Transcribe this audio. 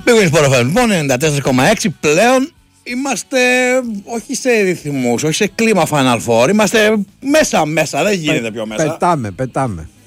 Big Win Sport FM, λοιπόν, 94,6 πλέον. Είμαστε όχι σε ρυθμούς, όχι σε κλίμα Final Four. Είμαστε μέσα, δεν γίνεται πιο μέσα. Πετάμε.